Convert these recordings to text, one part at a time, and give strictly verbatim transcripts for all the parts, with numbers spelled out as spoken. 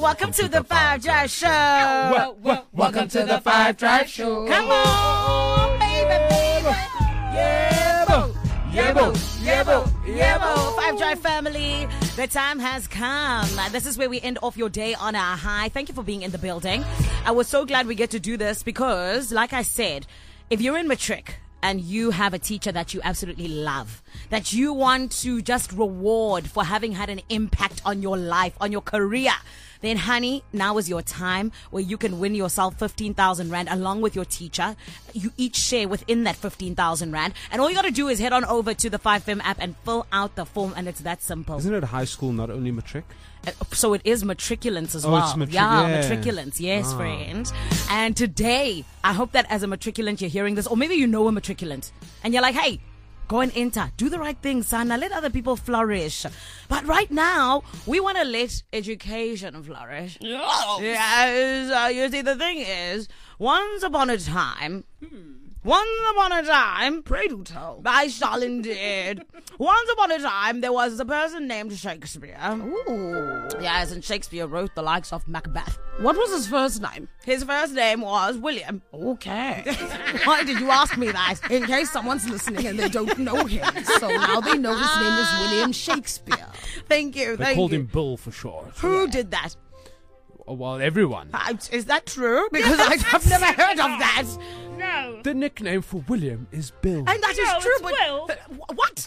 Welcome to the Five Drive Show. Well, well, welcome to the Five Drive Show. Come on, baby, baby. Yeah, boo. Yeah, boo. Yeah, boo. Yeah, boo. Five Drive family, the time has come. This is where we end off your day on a high. Thank you for being in the building. I was so glad we get to do this because, like I said, if you're in matric and you have a teacher that you absolutely love, that you want to just reward for having had an impact on your life, on your career, then honey, now is your time where you can win yourself fifteen thousand rand along with your teacher. You each share within that fifteen thousand rand. And all you got to do is head on over to the five F M app and fill out the form, and it's that simple. Isn't it high school, not only matric? Uh, so it is matriculants as Oh, well. it's matric- yeah, yeah. matriculants. Yes, Ah. friend. And today, I hope that as a matriculant, you're hearing this, or maybe you know a matriculant, and you're like, hey, go and enter. Do the right thing, son. Now let other people flourish. But right now, we want to let education flourish. Yes. Yes. Uh, you see, the thing is, once upon a time, once upon a time, Pray do tell. I shall indeed. Once upon a time, there was a person named Shakespeare. Ooh. Yes, and Shakespeare wrote the likes of Macbeth. What was his first name? His first name was William. Okay. Why did you ask me that? In case someone's listening and they don't know him. So now they know his name is William Shakespeare. Thank you. They thank called you. him Bill for short. Who did that? Oh, well, everyone. Uh, is that true? Because I, I've never heard of that. No. The nickname for William is Bill. And that is No, true. it's but, Will. but wh- what?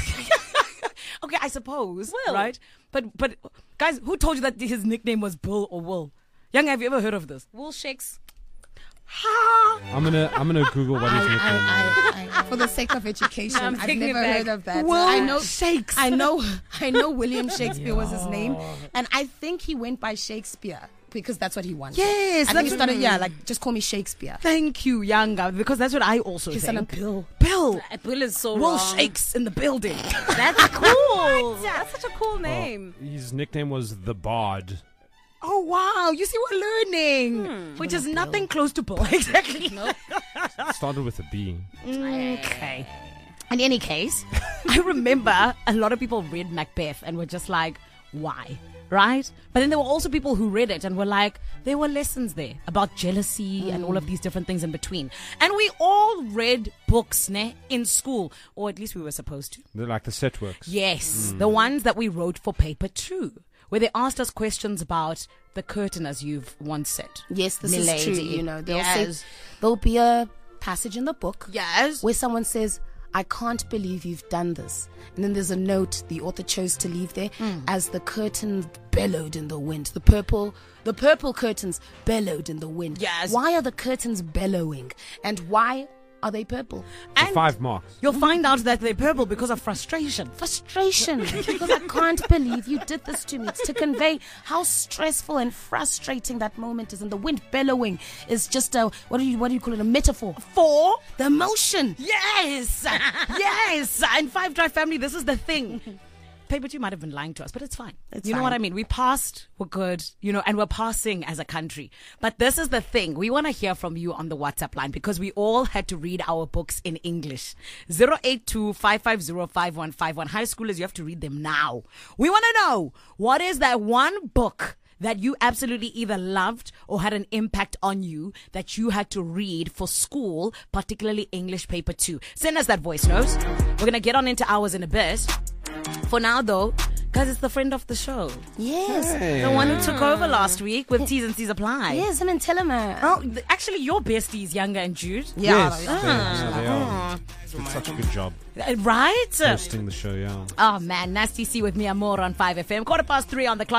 Okay, I suppose. Will. Right? But but guys, who told you that his nickname was Bill or Will? Young, have you ever heard of this? Will Shakes. Ha! I'm gonna I'm gonna Google what his nickname is. I, I, I, for the sake of education, I'm I've taking it never back. heard of that. Will I know Shakes. I know I know William Shakespeare was his name, and I think he went by Shakespeare because that's what he wanted. Yes, I that's think he what- started. Yeah, like just call me Shakespeare. Thank you, Younger, because that's what I also His think. son of Bill. Bill. Bill is so Will wrong. Shakes in the building. That's cool. That's such a cool name. His nickname was the Bard. Oh, wow. You see, we're learning. Which is nothing close to Bill. Exactly. Started with a B. Okay. In any case, I remember a lot of people read Macbeth and were just like, why? Right? But then there were also people who read it and were like, there were lessons there about jealousy and all of these different things in between. And we all read books, ne, in school, or at least we were supposed to. They're like the set works. Yes, the ones that we wrote for paper two, where they asked us questions about the curtain, as you've once said. Yes, this Milady. is true. You know, they'll Yes. say there'll be a passage in the book Yes. where someone says, I can't believe you've done this. And then there's a note the author chose to leave there as the curtain bellowed in the wind. The purple the purple curtains bellowed in the wind. Yes. Why are the curtains bellowing? And why are they purple? For five marks. You'll find out that they're purple because of frustration. Frustration. Because I can't believe you did this to me. It's to convey how stressful and frustrating that moment is. And the wind bellowing is just a, what do you, what do you call it? A metaphor. For The emotion. yes, yes. In Five Drive family, this is the thing. Paper two might have been lying to us, but it's fine. It's you know fine. what I mean? We passed, we're good, you know, and we're passing as a country. But this is the thing. We want to hear from you on the WhatsApp line because we all had to read our books in English. zero eight two, five five zero, five one five one. High schoolers, you have to read them now. We want to know, what is that one book that you absolutely either loved or had an impact on you that you had to read for school, particularly English paper two? Send us that voice note. We're going to get on into ours in a bit. For now, though, guys, it's the friend of the show. Yes. The one who took over last week with T's and C's apply. Yes, him and Telemann. Oh, th- actually, your besties, Younger and Jude. Yeah. Yes, they, yeah, they are. Did such a good job Uh, Right? hosting the show, yeah. Oh, man. Nasty C with me, Amor on five F M. Quarter past three on the clock.